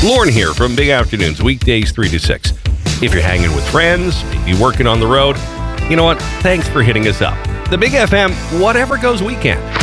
Lorne here from Big Afternoons, weekdays 3 to 6. If you're hanging with friends, maybe working on the road, you know what? Thanks for hitting us up. The Big FM, whatever goes weekend.